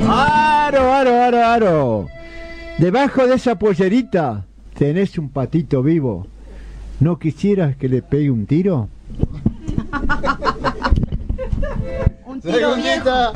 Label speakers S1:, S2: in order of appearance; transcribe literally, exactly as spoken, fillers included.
S1: Aro, aro, aro, aro. Debajo de esa pollerita tenés un patito vivo. ¿No quisieras que le pegue un tiro?
S2: Un tiro viejo.